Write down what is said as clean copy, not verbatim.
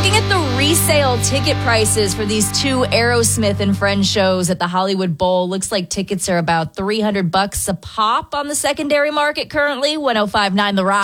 Looking at the resale ticket prices for these two Aerosmith and Friends shows at the Hollywood Bowl, looks like tickets are about $300 a pop on the secondary market currently. 105.9 The Rock.